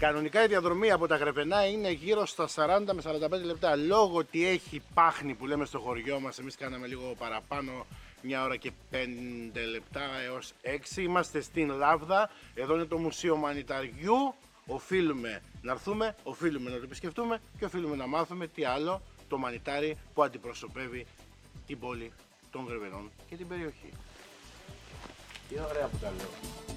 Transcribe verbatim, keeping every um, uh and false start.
Κανονικά η διαδρομή από τα Γρεβενά είναι γύρω στα σαράντα με σαράντα πέντε λεπτά. Λόγω ότι έχει πάχνη που λέμε στο χωριό μας, εμείς κάναμε λίγο παραπάνω, μια ώρα και πέντε λεπτά έως έξι. Είμαστε στην Λάβδα, εδώ είναι το Μουσείο Μανιταριού. Οφείλουμε να έρθουμε, οφείλουμε να το επισκεφτούμε και οφείλουμε να μάθουμε τι άλλο το μανιτάρι που αντιπροσωπεύει την πόλη των Γρεβενών και την περιοχή. Τι ωραία που τα λέω.